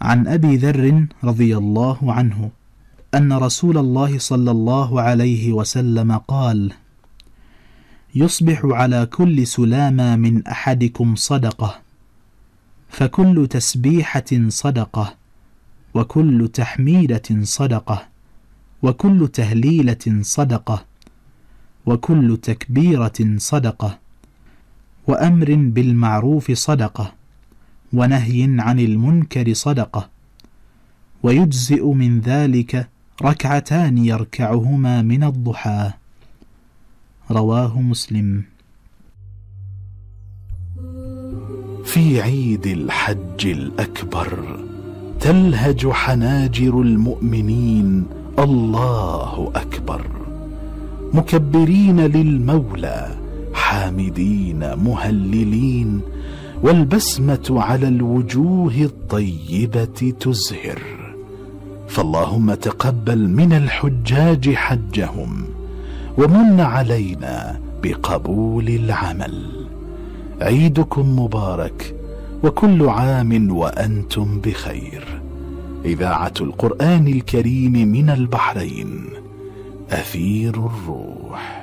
عن أبي ذر رضي الله عنه أن رسول الله صلى الله عليه وسلم قال: يصبح على كل سلامة من أحدكم صدقة، فكل تسبيحة صدقة، وكل تحميدة صدقة، وكل تهليلة صدقة، وكل تكبيرة صدقة، وأمر بالمعروف صدقة، ونهي عن المنكر صدقة، ويجزئ من ذلك ركعتان يركعهما من الضحى. رواه مسلم. في عيد الحج الأكبر تلهج حناجر المؤمنين الله أكبر، مكبرين للمولى حامدين مهللين، والبسمة على الوجوه الطيبة تزهر. فاللهم تقبل من الحجاج حجهم، ومن علينا بقبول العمل. عيدكم مبارك، وكل عام وأنتم بخير. إذاعة القرآن الكريم من البحرين، أثير الروح.